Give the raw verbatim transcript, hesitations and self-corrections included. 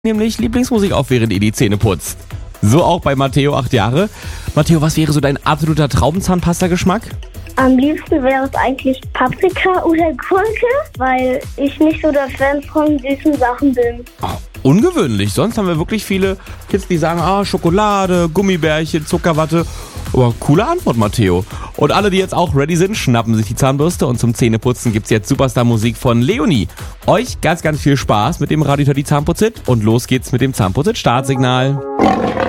nämlich Lieblingsmusik auf, während ihr die Zähne putzt. So auch bei Matteo, acht Jahre. Matteo, was wäre so dein absoluter Traumzahnpasta-Geschmack? Am liebsten wäre es eigentlich Paprika oder Gurke, weil ich nicht so der Fan von süßen Sachen bin. Oh, ungewöhnlich. Sonst haben wir wirklich viele Kids, die sagen, ah, Schokolade, Gummibärchen, Zuckerwatte. Aber coole Antwort, Matteo. Und alle, die jetzt auch ready sind, schnappen sich die Zahnbürste und zum Zähneputzen gibt's jetzt Superstar-Musik von Leonie. Euch ganz, ganz viel Spaß mit dem Radio die Zahnputz-Hit und los geht's mit dem Zahnputz-Hit-Startsignal.